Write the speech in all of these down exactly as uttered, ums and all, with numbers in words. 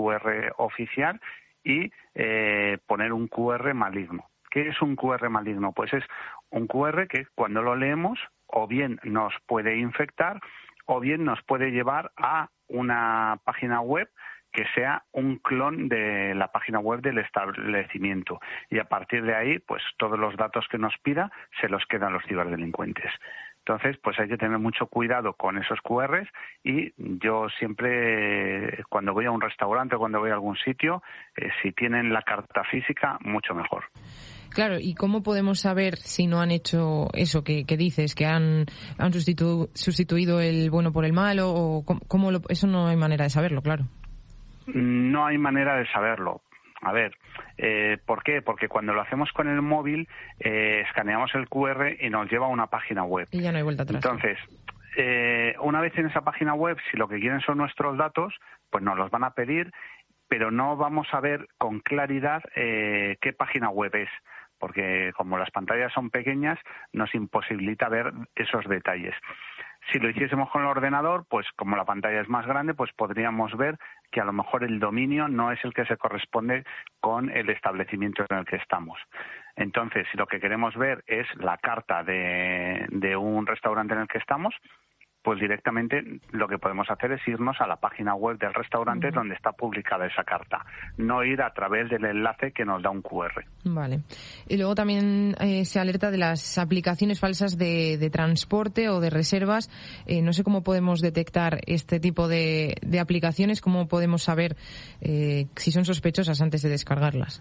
Q R oficial y eh, poner un Q R maligno. ¿Qué es un Q R maligno? Pues es un Q R que cuando lo leemos o bien nos puede infectar o bien nos puede llevar a una página web que sea un clon de la página web del establecimiento. Y a partir de ahí, pues todos los datos que nos pida se los quedan los ciberdelincuentes. Entonces, pues hay que tener mucho cuidado con esos Q Rs y yo siempre, cuando voy a un restaurante o cuando voy a algún sitio, eh, si tienen la carta física, mucho mejor. Claro, ¿y cómo podemos saber si no han hecho eso que, que dices, que han, han sustitu- sustituido el bueno por el malo? O cómo, cómo lo, eso no hay manera de saberlo, claro. No hay manera de saberlo. A ver, eh, ¿por qué? Porque cuando lo hacemos con el móvil, eh, escaneamos el Q R y nos lleva a una página web. Y ya no hay vuelta atrás. Entonces, eh, una vez en esa página web, si lo que quieren son nuestros datos, pues nos los van a pedir, pero no vamos a ver con claridad eh, qué página web es, porque como las pantallas son pequeñas, nos imposibilita ver esos detalles. Si lo hiciésemos con el ordenador, pues como la pantalla es más grande, pues podríamos ver que a lo mejor el dominio no es el que se corresponde con el establecimiento en el que estamos. Entonces, si lo que queremos ver es la carta de, de un restaurante en el que estamos, pues directamente lo que podemos hacer es irnos a la página web del restaurante uh-huh. donde está publicada esa carta, no ir a través del enlace que nos da un Q R. Vale. Y luego también eh, se alerta de las aplicaciones falsas de, de transporte o de reservas. Eh, no sé cómo podemos detectar este tipo de, de aplicaciones, cómo podemos saber eh, si son sospechosas antes de descargarlas.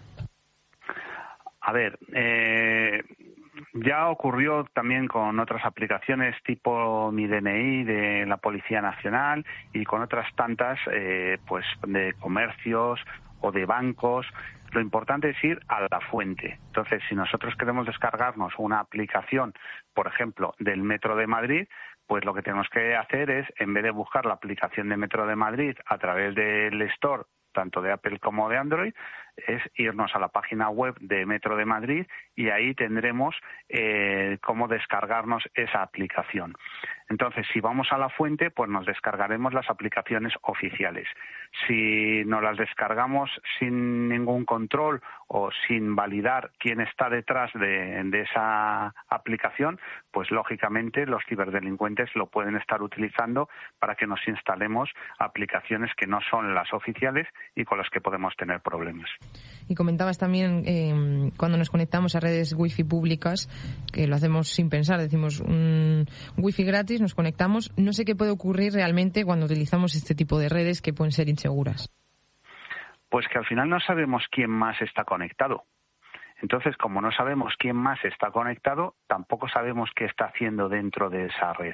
A ver, eh... ya ocurrió también con otras aplicaciones tipo Mi D N I de la Policía Nacional y con otras tantas eh, pues de comercios o de bancos. Lo importante es ir a la fuente. Entonces, si nosotros queremos descargarnos una aplicación, por ejemplo, del Metro de Madrid, pues lo que tenemos que hacer es, en vez de buscar la aplicación de Metro de Madrid a través del Store, tanto de Apple como de Android, es irnos a la página web de Metro de Madrid y ahí tendremos eh, cómo descargarnos esa aplicación. Entonces, si vamos a la fuente, pues nos descargaremos las aplicaciones oficiales. Si nos las descargamos sin ningún control o sin validar quién está detrás de, de esa aplicación, pues lógicamente los ciberdelincuentes lo pueden estar utilizando para que nos instalemos aplicaciones que no son las oficiales y con las que podemos tener problemas. Y comentabas también eh, cuando nos conectamos a redes wifi públicas, que lo hacemos sin pensar, decimos un wifi gratis, nos conectamos. No sé qué puede ocurrir realmente cuando utilizamos este tipo de redes que pueden ser inseguras. Pues que al final no sabemos quién más está conectado. Entonces, como no sabemos quién más está conectado, tampoco sabemos qué está haciendo dentro de esa red.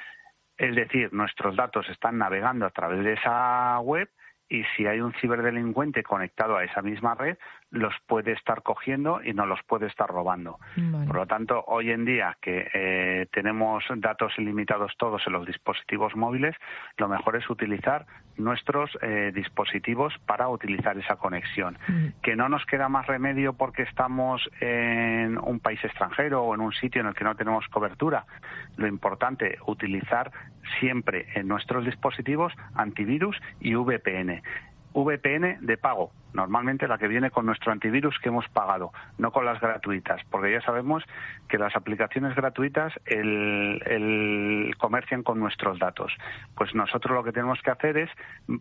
Es decir, nuestros datos están navegando a través de esa web y si hay un ciberdelincuente conectado a esa misma red, los puede estar cogiendo y nos los puede estar robando. Vale. Por lo tanto, hoy en día que eh, tenemos datos ilimitados todos en los dispositivos móviles, lo mejor es utilizar nuestros eh, dispositivos para utilizar esa conexión. Mm. Que no nos queda más remedio porque estamos en un país extranjero o en un sitio en el que no tenemos cobertura. Lo importante, utilizar siempre en nuestros dispositivos antivirus y V P N. V P N de pago, normalmente la que viene con nuestro antivirus que hemos pagado, no con las gratuitas, porque ya sabemos que las aplicaciones gratuitas el, el comercian con nuestros datos. Pues nosotros lo que tenemos que hacer es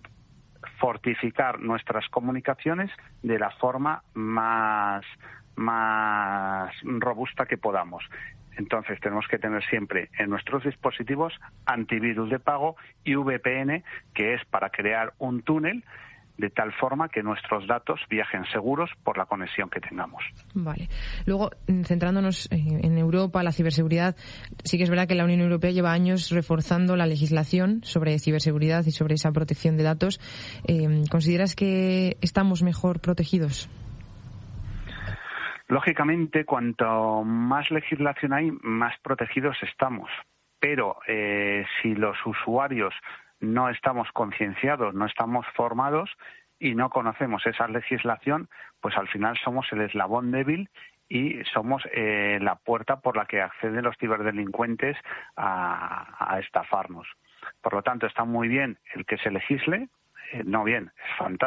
fortificar nuestras comunicaciones de la forma más, más robusta que podamos. Entonces tenemos que tener siempre en nuestros dispositivos antivirus de pago y V P N, que es para crear un túnel de tal forma que nuestros datos viajen seguros por la conexión que tengamos. Vale. Luego, centrándonos en Europa, la ciberseguridad, sí que es verdad que la Unión Europea lleva años reforzando la legislación sobre ciberseguridad y sobre esa protección de datos. Eh, ¿Consideras que estamos mejor protegidos? Lógicamente, cuanto más legislación hay, más protegidos estamos. Pero eh, si los usuarios no estamos concienciados, no estamos formados y no conocemos esa legislación, pues al final somos el eslabón débil y somos eh, la puerta por la que acceden los ciberdelincuentes a, a estafarnos. Por lo tanto, está muy bien el que se legisle, eh, no bien, es fantástico.